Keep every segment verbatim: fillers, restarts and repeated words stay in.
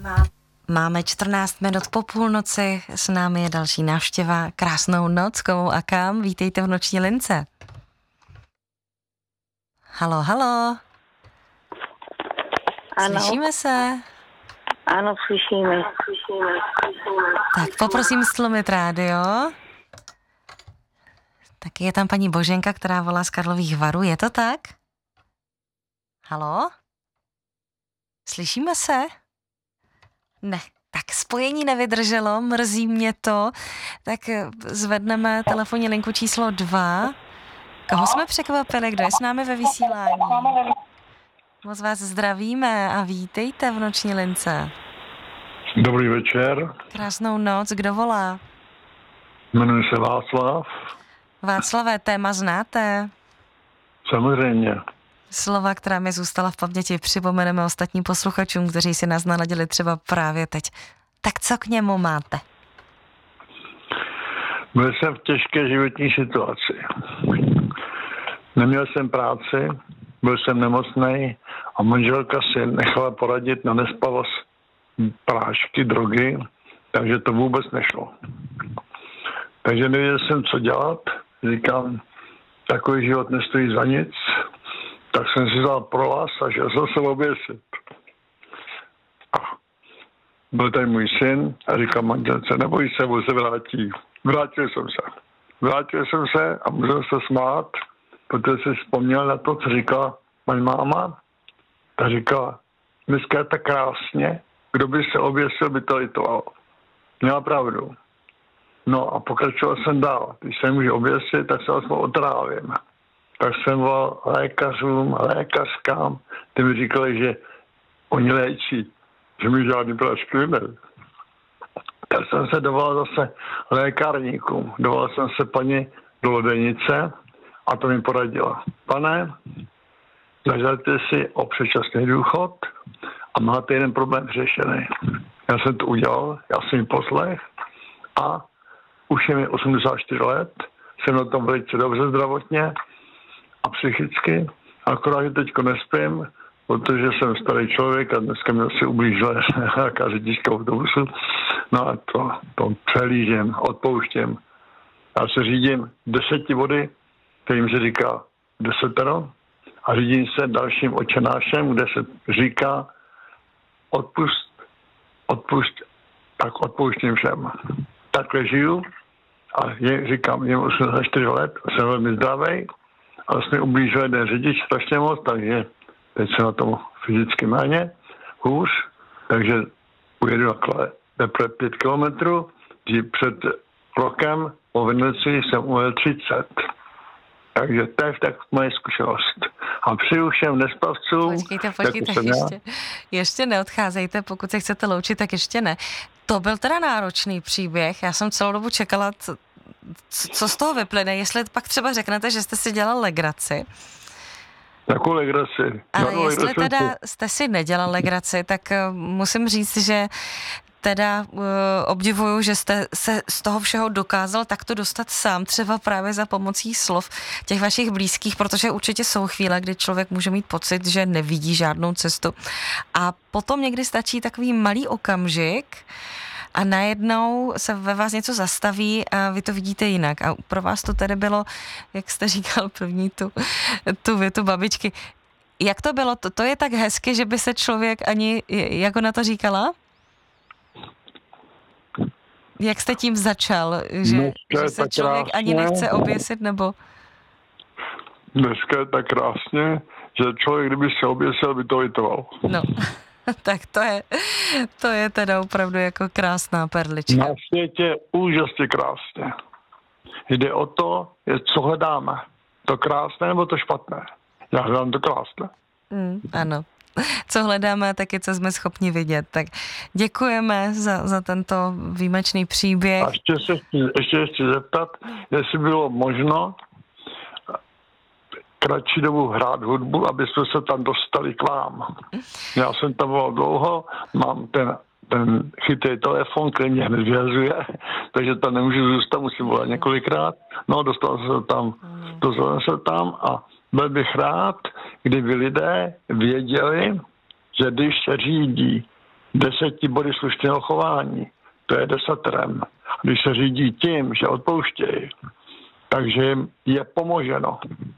Máme čtrnáct minut po půlnoci, s námi je další návštěva. Krásnou noc, komu a kam, vítejte v noční lince. Halo, halo. Ano. Slyšíme se? Ano, slyšíme. Tak poprosím stlumit rádio. Tak je tam paní Boženka, která volá z Karlových Varů, je to tak? Halo? Slyšíme se? Ne, tak spojení nevydrželo, mrzí mě to, tak zvedneme telefonní linku číslo dva. Koho jsme překvapili, kdo je s námi ve vysílání? Moc vás zdravíme a vítejte v noční lince. Dobrý večer. Krásnou noc, kdo volá? Jmenuji se Václav. Václavé, téma znáte? Samozřejmě. Slova, která mi zůstala v paměti, připomeneme ostatním posluchačům, kteří si nás naladili třeba právě teď. Tak co k němu máte? Byl jsem v těžké životní situaci. Neměl jsem práci, byl jsem nemocnej a manželka si nechala poradit na nespavost prášky, drogy, takže to vůbec nešlo. Takže nevěděl jsem, co dělat. Říkám, takový život nestojí za nic. Tak jsem si vzal provaz a šel jsem se oběsit. A byl tady můj syn a říkal manželce, neboj se, on se vrátí. Vrátil jsem se. Vrátil jsem se a musel se smát, protože si vzpomněl na to, co říkala moje máma. Ta říkala, dneska je tak krásně, kdo by se oběsil, by to litoval. Měla pravdu. No a pokračoval jsem dál. Když se může oběsit, tak se aspoň otrávím. Tak jsem volal lékařům, lékařkám, ty mi říkali, že oni léčí, že mi žádný prášky neměli. Tak jsem se dovolal zase lékárníkům. Dovolal jsem se paní do Lodenice a to mi poradila. Pane, zažádejte si o předčasný důchod a máte jeden problém řešený. Já jsem to udělal, já jsem ji poslech a už je mi osmdesát čtyři let, jsem na tom velice dobře zdravotně a psychicky, akorát, že teďko nespím, protože jsem starý člověk a dneska mi asi ublížila nějaká řidička autobusu. No a to, to přelížím, odpouštím. Já se řídím deseti body, kterým se říká desetero, a řídím se dalším očenášem, kde se říká odpust, odpust, tak odpouštím všem. Takhle žiju a je, říkám, mám osmdesát čtyři let, jsem velmi zdravý, ale jsme ublížil jeden řidič strašně moc, takže teď se na tom fyzicky méně, hůř, takže ujedu takhle teprve pět kilometrů, že před rokem po Veneci jsem ujel třicet. Takže to je tak moje zkušenost. A přeju všem nespavcům. Počkejte, počkejte, ještě, ještě neodcházejte, pokud se chcete loučit, tak ještě ne. To byl teda náročný příběh, já jsem celou dobu čekala, co, co z toho vyplyne, jestli pak třeba řeknete, že jste si dělal legraci. Jakou legraci? Ale Jakou jestli legraci? teda jste si nedělal legraci, tak uh, musím říct, že teda uh, obdivuju, že jste se z toho všeho dokázal takto dostat sám, třeba právě za pomocí slov těch vašich blízkých, protože určitě jsou chvíle, kdy člověk může mít pocit, že nevidí žádnou cestu. A potom někdy stačí takový malý okamžik a najednou se ve vás něco zastaví a vy to vidíte jinak. A pro vás to tedy bylo, jak jste říkal první tu, tu větu babičky. Jak to bylo? To, to je tak hezky, že by se člověk ani, jak ona to říkala? Jak jste tím začal? Že, že se člověk krásně, ani nechce oběsit, nebo? Dneska je tak krásně, že člověk, kdyby se oběsil, by to litoval. No, tak to je, to je teda opravdu jako krásná perlička. Na světě je úžasně krásně. Jde o to, je, co hledáme. To krásné nebo to špatné? Já hledám to krásné. Mm, ano. Co hledáme a taky, co jsme schopni vidět. Tak děkujeme za, za tento výjimečný příběh. A ještě se ještě chci zeptat, jestli bylo možno kratší dobu hrát hudbu, aby jsme se tam dostali k vám. Já jsem tam byl dlouho, mám ten, ten chytrý telefon, který mě hned vyhazuje, takže tam nemůžu zůstat, musím volat několikrát. No, dostal jsem se tam, dostal jsem se tam a byl bych rád, kdyby lidé věděli, že když se řídí deseti body slušného chování. To je desaterem. Když se řídí tím, že odpouštějí, takže jim je pomoženo.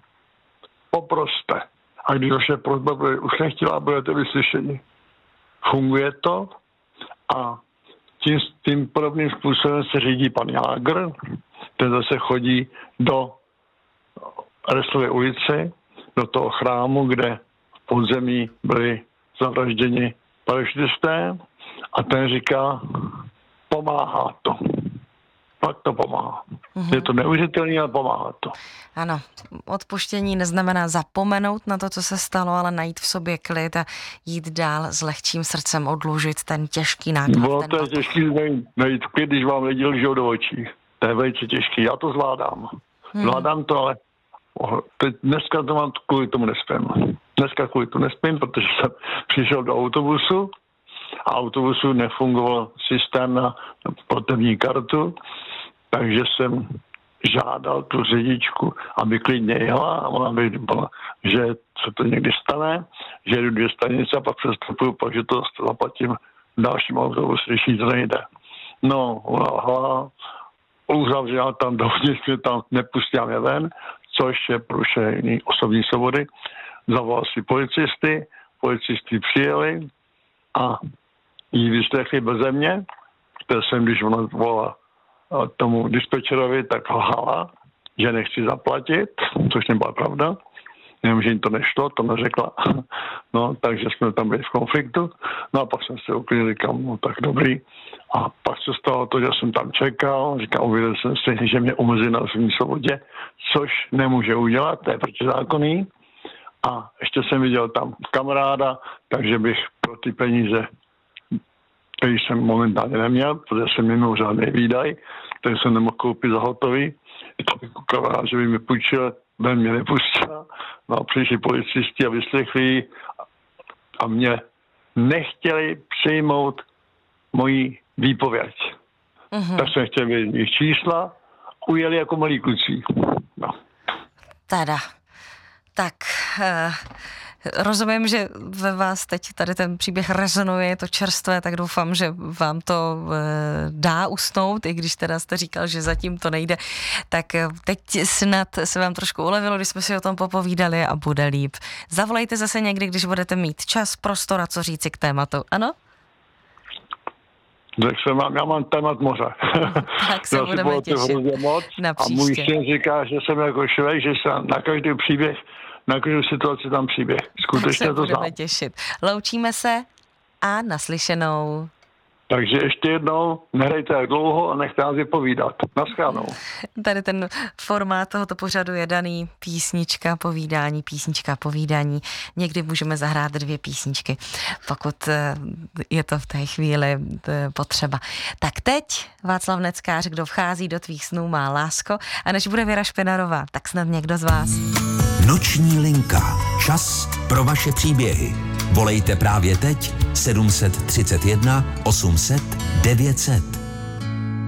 Poproste. A když vaše prosba už nechtěla, budete vyslyšeni. Funguje to a tím, tím podobným způsobem se řídí pan Jágr, ten zase chodí do Reslovy ulici, do toho chrámu, kde v podzemí byli zavražděni parašutisté a ten říká, pomáhá to. Pak to pomáhá. Mm-hmm. Je to neuvěřitelné, ale pomáhá to. Ano, odpuštění neznamená zapomenout na to, co se stalo, ale najít v sobě klid a jít dál s lehčím srdcem, odložit ten těžký náklad. No, to je těžký najít klid, když vám lidi lžou do očí. To je velice těžký. Já to zvládám. Hmm. Zvládám to, ale teď dneska to mám kvůli tomu nespím. Dneska kvůli tomu nespím, protože jsem přišel do autobusu a autobusu nefungoval systém na platební kartu, takže jsem žádal tu řidičku, aby klidně jela a ona by byla, že se to někdy stane, že jdu dvě stanice a pak přestupuju, pak že to zaplatím dalším autobusu, když jí to nejde. No, ona lhala, uzavřela tam dovnitř, mě tam nepustila mě ven, což je porušení osobní svobody. Zavolal si policisty, policisty přijeli a jí vyslechli beze mě, protože jsem, když ona volala tomu dispečerovi, tak lhala, že nechci zaplatit, což nebyla pravda. Nevím, že jim to nešlo, to neřekla. No, takže jsme tam byli v konfliktu. No a pak jsem se úplně říkal, no tak dobrý. A pak se stalo to, že jsem tam čekal, říkal, uvěděl jsem si, že mě omezí na osobní svobodě, což nemůže udělat, to je protizákonný. A ještě jsem viděl tam kamaráda, takže bych pro ty peníze, který jsem momentálně neměl, protože jsem neměl žádný výdaj, který jsem nemohl koupit za hotový. To bych kamarád, že by mi půjčil, ben mě nepustil. No a přišli policisti a vyslechli a mě nechtěli přijmout moji výpověď. Mm-hmm. Tak jsem chtěl vědět jejich čísla, ujeli jako malí kluci. No. Teda. Tak, eh, rozumím, že ve vás teď tady ten příběh rezonuje, je to čerstvé, tak doufám, že vám to eh, dá usnout, i když teda jste říkal, že zatím to nejde. Tak eh, teď snad se vám trošku ulevilo, když jsme si o tom popovídali a bude líp. Zavolejte zase někdy, když budete mít čas, prostor a co říci k tématu, ano? Tak se mám, já mám témat moře. Tak se budeme těšit na příště. A můj syn říká, že jsem jako švej, že se na každý příběh, na každou situaci tam příběh. Skutečně to znám. Tak se budeme těšit. Loučíme se a naslyšenou. Takže ještě jednou, nehrajte jak dlouho a nechte nás vypovídat. Naschledanou. Tady ten formát tohoto pořadu je daný písnička, povídání, písnička, povídání. Někdy můžeme zahrát dvě písničky, pokud je to v té chvíli potřeba. Tak teď Václav Neckář, kdo vchází do tvých snů, má lásko, a než bude Věra Špinarová, tak snad někdo z vás. Noční linka. Čas pro vaše příběhy. Volejte právě teď sedm set třicet jedna osm set devět set.